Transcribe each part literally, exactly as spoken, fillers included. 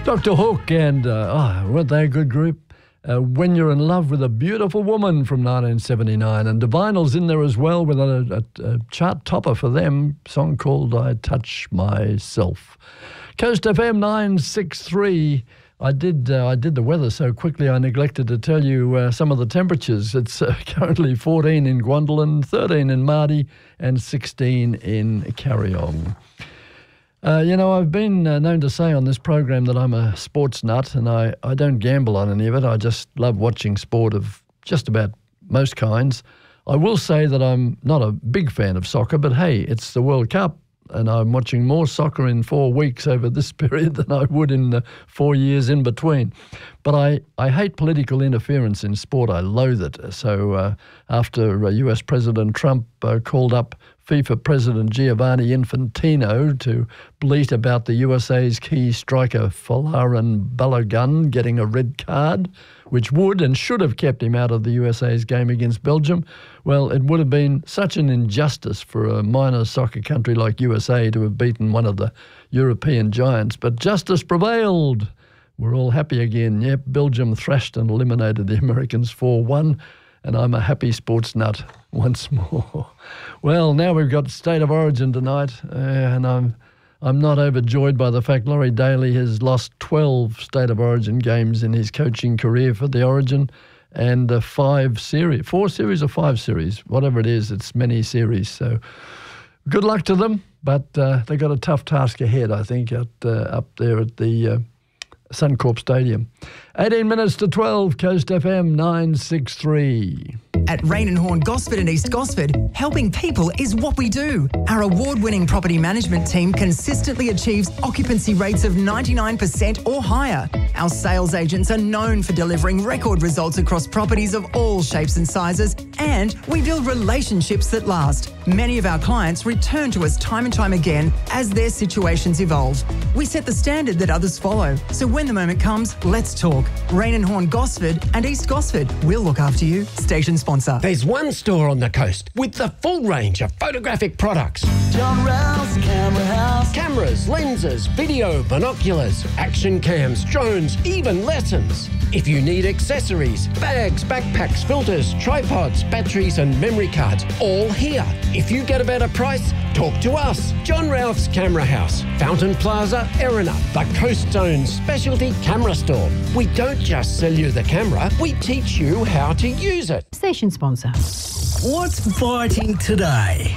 Doctor Hook and, uh, oh, weren't they a good group? Uh, When You're in Love with a Beautiful Woman from nineteen seventy-nine. And Divinal's in there as well with a, a, a chart topper for them, song called I Touch Myself. Coast F M nine sixty-three. I did uh, I did the weather so quickly I neglected to tell you uh, some of the temperatures. It's uh, currently fourteen in Guandolen, thirteen in Mardi and sixteen in Carryong. Uh, you know, I've been uh, known to say on this program that I'm a sports nut, and I, I don't gamble on any of it. I just love watching sport of just about most kinds. I will say that I'm not a big fan of soccer, but hey, it's the World Cup, and I'm watching more soccer in four weeks over this period than I would in the four years in between. But I, I hate political interference in sport. I loathe it. So uh, after uh, U S President Trump uh, called up FIFA President Giovanni Infantino to bleat about the U S A's key striker Folarin Balogun getting a red card, which would and should have kept him out of the U S A's game against Belgium, well, it would have been such an injustice for a minor soccer country like U S A to have beaten one of the European giants. But justice prevailed. We're all happy again. Yep, Belgium thrashed and eliminated the Americans four one. And I'm a happy sports nut once more. Well, now we've got State of Origin tonight, uh, and I'm I'm not overjoyed by the fact Laurie Daly has lost twelve State of Origin games in his coaching career for the Origin, and uh, five series, four series or five series, whatever it is, it's many series. So good luck to them, but uh, they've got a tough task ahead, I think, at, uh, up there at the Uh, Suncorp Stadium. eighteen minutes to twelve, Coast F M nine sixty-three. At Rain and Horn Gosford and East Gosford, helping people is what we do. Our award-winning property management team consistently achieves occupancy rates of ninety-nine percent or higher. Our sales agents are known for delivering record results across properties of all shapes and sizes, and we build relationships that last. Many of our clients return to us time and time again as their situations evolve. We set the standard that others follow, so when the moment comes, let's talk. Rain and Horn Gosford and East Gosford. We'll look after you. Station sponsor. There's one store on the coast with the full range of photographic products. John Rouse Camera House. Cameras, lenses, video, binoculars, action cams, drones, even lessons. If you need accessories, bags, backpacks, filters, tripods, batteries and memory cards, all here. If you get a better price, talk to us. John Ralph's Camera House, Fountain Plaza, Erina, the Coast Zone's specialty camera store. We don't just sell you the camera, we teach you how to use it. Station sponsor. What's biting today?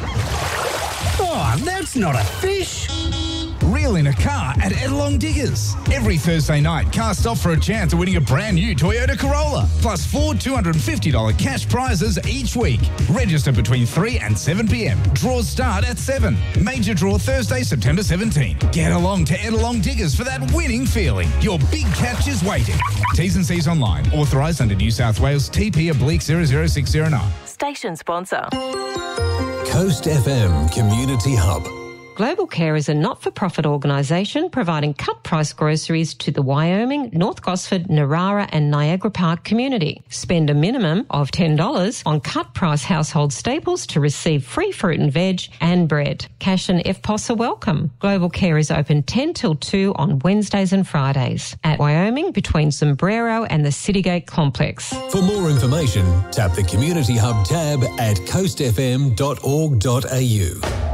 Oh, that's not a fish. Reel in a car at Edelong Diggers. Every Thursday night, cast off for a chance of winning a brand new Toyota Corolla, plus four two hundred fifty dollars cash prizes each week. Register between three and seven p.m. Draws start at seven. Major draw Thursday, September seventeenth. Get along to Edelong Diggers for that winning feeling. Your big catch is waiting. T's and C's online. Authorised under New South Wales T P oblique zero zero six zero nine. Station sponsor. Coast F M Community Hub. Global Care is a not-for-profit organisation providing cut-price groceries to the Wyoming, North Gosford, Narara and Niagara Park community. Spend a minimum of ten dollars on cut-price household staples to receive free fruit and veg and bread. Cash and F P O S are welcome. Global Care is open ten till two on Wednesdays and Fridays at Wyoming between Sombrero and the Citygate complex. For more information, tap the Community Hub tab at coast f m dot org dot a u.